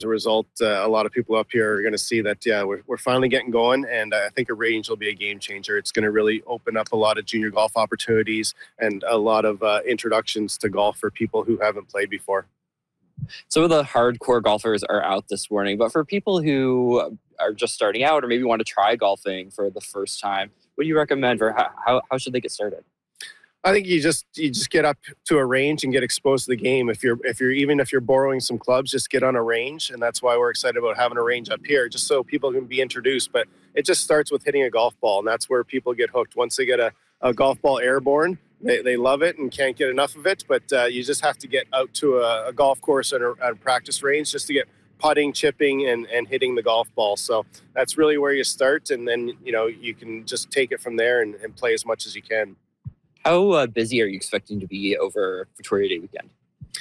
a result, a lot of people up here are going to see that, yeah, we're finally getting going. And I think a range will be a game changer. It's going to really open up a lot of junior golf opportunities and a lot of introductions to golf for people who haven't played before. Some of the hardcore golfers are out this morning, but for people who are just starting out or maybe want to try golfing for the first time, what do you recommend for how should they get started? I think you just get up to a range and get exposed to the game. If you're borrowing some clubs, just get on a range, and that's why we're excited about having a range up here, just so people can be introduced. But it just starts with hitting a golf ball, and that's where people get hooked. Once they get a golf ball airborne, they love it and can't get enough of it. But you just have to get out to a golf course and a practice range just to get putting, chipping, and hitting the golf ball. So that's really where you start, and then you can just take it from there and play as much as you can. How busy are you expecting to be over Victoria Day weekend?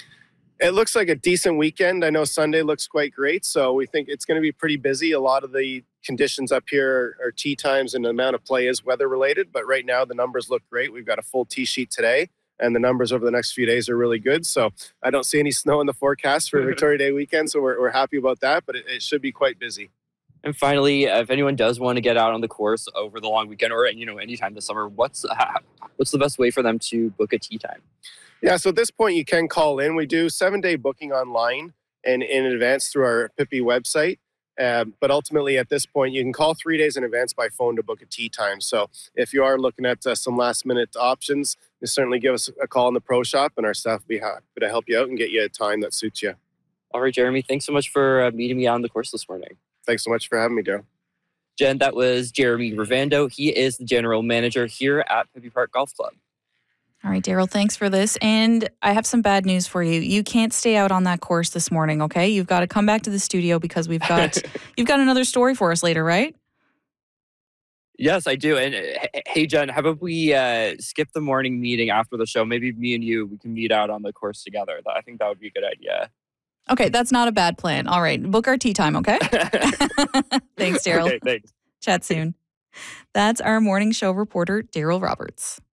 It looks like a decent weekend. I know Sunday looks quite great, so we think it's going to be pretty busy. A lot of the conditions up here are tee times, and the amount of play is weather related, but right now the numbers look great. We've got a full tee sheet today, and the numbers over the next few days are really good. So I don't see any snow in the forecast for Victoria Day weekend, so we're happy about that, but it should be quite busy. And finally, if anyone does want to get out on the course over the long weekend or anytime this summer, what's the best way for them to book a tee time? Yeah, so at this point you can call in. We do 7-day booking online and in advance through our Pippi website. But ultimately at this point you can call 3 days in advance by phone to book a tee time. So if you are looking at some last minute options, you certainly give us a call in the pro shop, and our staff will be happy to help you out and get you a time that suits you. All right, Jeremy, thanks so much for meeting me on the course this morning. Thanks so much for having me, Daryl. Jen, that was Jeremy Ravando. He is the general manager here at Pippi Park Golf Club. All right, Daryl, thanks for this. And I have some bad news for you. You can't stay out on that course this morning, okay? You've got to come back to the studio because you've got another story for us later, right? Yes, I do. And hey, Jen, how about we skip the morning meeting after the show? Maybe me and you, we can meet out on the course together. I think that would be a good idea. Okay, that's not a bad plan. All right, book our tea time, okay? Thanks, Daryl. Okay, thanks. Chat soon. That's our morning show reporter, Daryl Roberts.